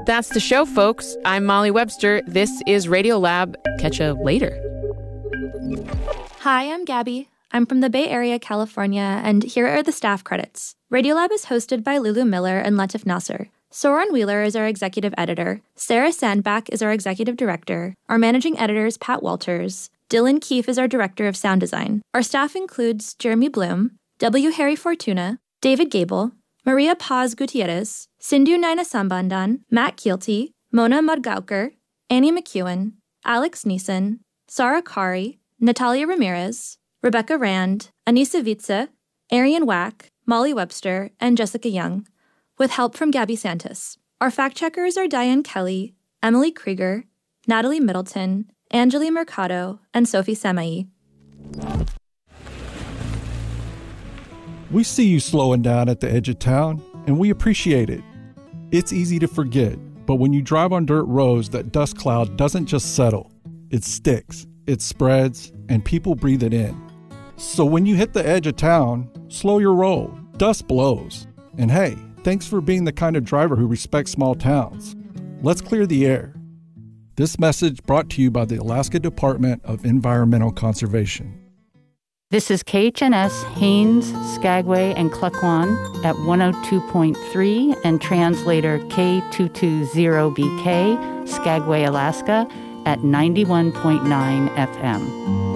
That's the show, folks. I'm Molly Webster. This is Radiolab. Catch you later. Hi, I'm Gabby. I'm from the Bay Area, California, and here are the staff credits. Radiolab is hosted by Lulu Miller and Latif Nasser. Soren Wheeler is our executive editor. Sarah Sandbach is our executive director. Our managing editor is Pat Walters. Dylan Keefe is our director of sound design. Our staff includes Jeremy Bloom, W. Harry Fortuna, David Gable, Maria Paz Gutierrez, Sindhu Naina Sambandan, Matt Kielty, Mona Mudgaukar, Annie McEwen, Alex Neeson, Sarah Kari, Natalia Ramirez, Rebecca Rand, Anissa Vitze, Arian Wack, Molly Webster, and Jessica Young, with help from Gabby Santis. Our fact-checkers are Diane Kelly, Emily Krieger, Natalie Middleton, Angeli Mercado, and Sophie Samai. We see you slowing down at the edge of town, and we appreciate it. It's easy to forget, but when you drive on dirt roads, that dust cloud doesn't just settle. It sticks, it spreads, and people breathe it in. So when you hit the edge of town, slow your roll. Dust blows. And hey, thanks for being the kind of driver who respects small towns. Let's clear the air. This message brought to you by the Alaska Department of Environmental Conservation. This is KHNS Haines, Skagway, and Klukwan at 102.3 and translator K220BK, Skagway, Alaska at 91.9 FM.